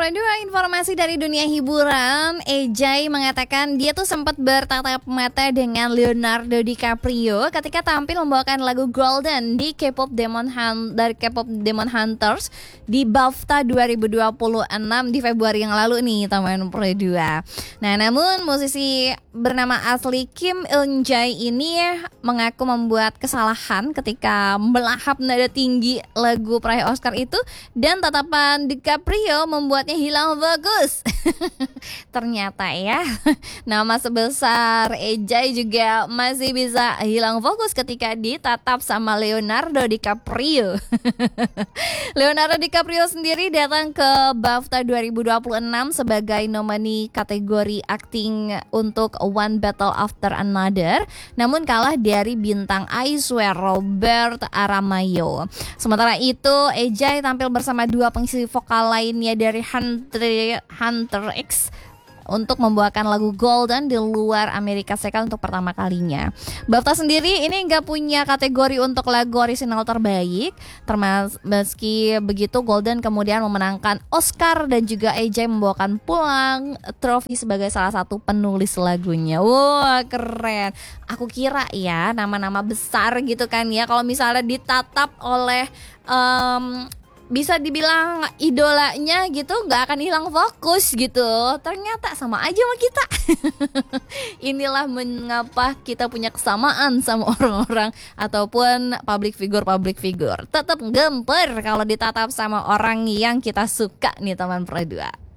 Dua informasi dari dunia hiburan. Ejay mengatakan dia tuh sempat bertatap mata dengan Leonardo DiCaprio ketika tampil membawakan lagu Golden di K-pop dari K-pop Demon Hunters di BAFTA 2026 di Februari yang lalu nih, teman Pro 2. Nah, namun musisi bernama asli Kim Eun-jae ini mengaku membuat kesalahan ketika melahap nada tinggi lagu peraih Oscar itu, dan tatapan DiCaprio membuatnya hilang fokus. Ternyata ya, nama sebesar Ejay juga masih bisa hilang fokus ketika ditatap sama Leonardo DiCaprio. Leonardo DiCaprio sendiri datang ke BAFTA 2026 sebagai nomini kategori acting untuk One Battle After Another, namun kalah dari bintang I Swear Robert Aramayo. Sementara itu, Ejay tampil bersama dua pengisi vokal lainnya dari Hunter X untuk membawakan lagu Golden di luar Amerika Serikat untuk pertama kalinya. BAFTA sendiri ini nggak punya kategori untuk lagu orisinal terbaik. Meski begitu, Golden kemudian memenangkan Oscar dan juga Ejay membawakan pulang trofi sebagai salah satu penulis lagunya. Wah, keren. Aku kira ya nama-nama besar gitu kan ya, kalau misalnya ditatap oleh bisa dibilang idolanya gitu, nggak akan hilang fokus gitu. Ternyata sama aja sama kita. Inilah mengapa kita punya kesamaan sama orang-orang ataupun public figure. Tetap gemper kalau ditatap sama orang yang kita suka nih, teman Pro 2.